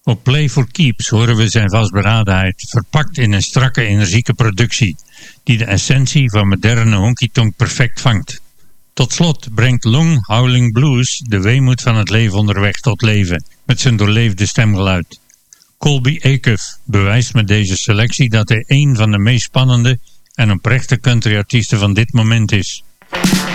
Op Play for Keeps horen we zijn vastberadenheid, verpakt in een strakke, energieke productie, die de essentie van moderne honky-tonk perfect vangt. Tot slot brengt Long Howling Blues de weemoed van het leven onderweg tot leven, met zijn doorleefde stemgeluid. Colby Acuff bewijst met deze selectie dat hij een van de meest spannende en oprechte countryartiesten van dit moment is.